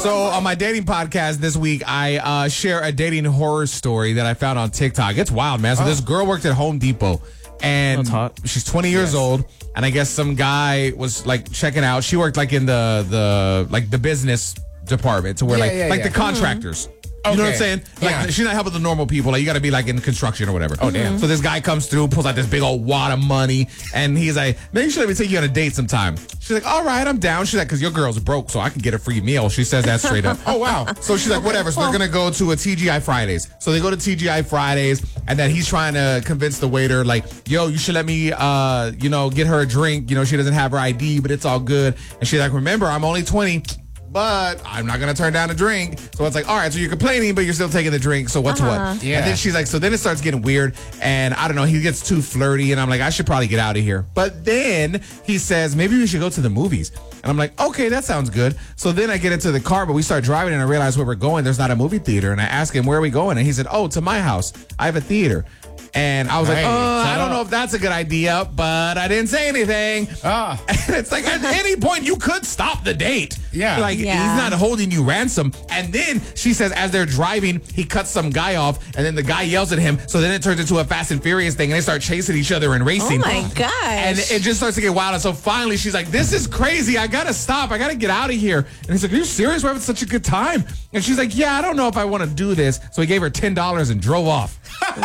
So on my dating podcast this week, I share a dating horror story that I found on TikTok. It's wild, man. So this girl worked at Home Depot, and she's 20 years old. And I guess some guy was like checking out. She worked like in the business department, to where the contractors. You know what I'm saying? Like, she's not helping the normal people. Like, you got to be like in construction or whatever. Oh, damn. So this guy comes through, pulls out this big old wad of money, and he's like, "Man, you should let me take you on a date sometime." She's like, "All right, I'm down." She's like, "Because your girl's broke, so I can get a free meal." She says that straight up. Oh, wow. So she's like, whatever. So they're going to go to a TGI Fridays. So they go to TGI Fridays, and then he's trying to convince the waiter, like, "Yo, you should let me, get her a drink. You know, she doesn't have her ID, but it's all good." And she's like, "Remember, I'm only 20. But I'm not going to turn down a drink." So it's like, all right, so you're complaining, but you're still taking the drink. So what's what? Yeah. And then she's like, so then it starts getting weird. And I don't know, he gets too flirty. And I'm like, I should probably get out of here. But then he says, maybe we should go to the movies. And I'm like, okay, that sounds good. So then I get into the car, but we start driving and I realize where we're going, there's not a movie theater. And I ask him, where are we going? And he said, oh, to my house. I have a theater. And I was like, I don't know if that's a good idea, but I didn't say anything. And it's like, at any point, you could stop the date. Yeah. Like, he's not holding you ransom. And then she says, as they're driving, he cuts some guy off, and then the guy yells at him. So then it turns into a Fast and Furious thing, and they start chasing each other and racing. Oh, my gosh. And it just starts to get wild. And so finally, she's like, this is crazy. I got to stop. I got to get out of here. And he's like, are you serious? We're having such a good time. And she's like, yeah, I don't know if I want to do this. So he gave her $10 and drove off.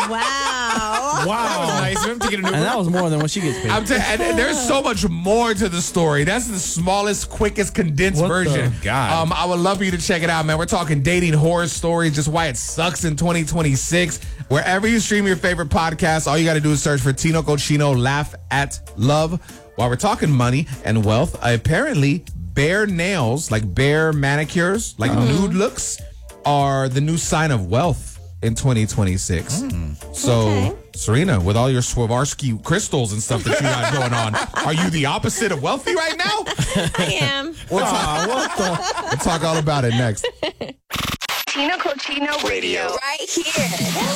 Wow. Wow. Nice. We have to get a new And that was more than what she gets paid. And there's so much more to the story. That's the smallest, quickest, condensed version. God. I would love for you to check it out, man. We're talking dating horror stories, just why it sucks in 2026. Wherever you stream your favorite podcasts, all you got to do is search for Tino Cochino Laugh at Love. While we're talking money and wealth, apparently bare nails, like bare manicures, like nude looks, are the new sign of wealth in 2026. So, Serena, with all your Swarovski crystals and stuff that you got going on, are you the opposite of wealthy right now? I am. We'll talk all about it next. Tino Cochino Radio. Right here.